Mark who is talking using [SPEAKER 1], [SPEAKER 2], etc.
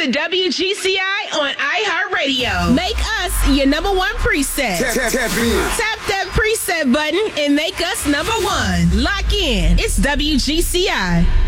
[SPEAKER 1] to WGCI on iHeartRadio.
[SPEAKER 2] Make us your number one preset.
[SPEAKER 3] Tap in.
[SPEAKER 2] Tap that preset button and make us number one. Lock in. It's WGCI.